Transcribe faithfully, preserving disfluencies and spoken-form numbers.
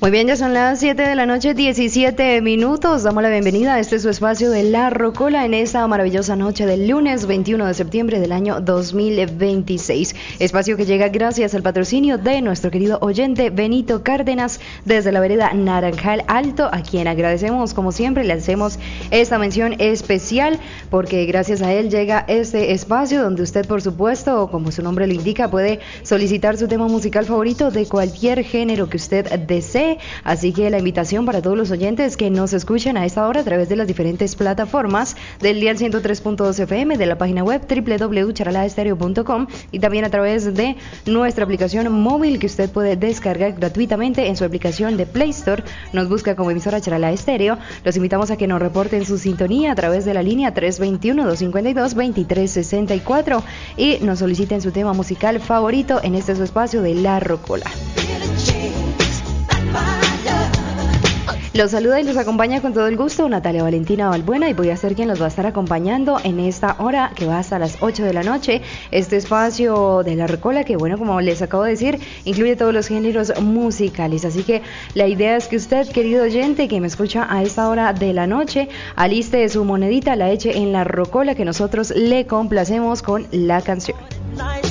Muy bien, ya son las siete de la noche, diecisiete minutos. Damos la bienvenida a este su espacio de La Rocola en esta maravillosa noche del lunes veintiuno de septiembre del año dos mil veintiséis. Espacio que llega gracias al patrocinio de nuestro querido oyente Benito Cárdenas desde la vereda Naranjal Alto, a quien agradecemos como siempre. Le hacemos esta mención especial porque gracias a él llega este espacio donde usted, por supuesto, como su nombre lo indica, puede solicitar su tema musical favorito de cualquier género que usted desee. Así que la invitación para todos los oyentes que nos escuchan a esta hora a través de las diferentes plataformas del dial ciento tres punto dos F M, de la página web doble u doble u doble u punto charalá estéreo punto com y también a través de nuestra aplicación móvil que usted puede descargar gratuitamente en su aplicación de Play Store. Nos busca como emisora Charalá Estéreo. Los invitamos a que nos reporten su sintonía a través de la línea tres dos uno, dos cinco dos, dos tres seis cuatro y nos soliciten su tema musical favorito en este su espacio de La Rocola. Los saluda y los acompaña con todo el gusto Natalia Valentina Balbuena, y voy a ser quien los va a estar acompañando en esta hora que va hasta las ocho de la noche. Este espacio de La Rocola que, bueno, como les acabo de decir, incluye todos los géneros musicales. Así que la idea es que usted, querido oyente que me escucha a esta hora de la noche, aliste su monedita, la eche en La Rocola, que nosotros le complacemos con la canción.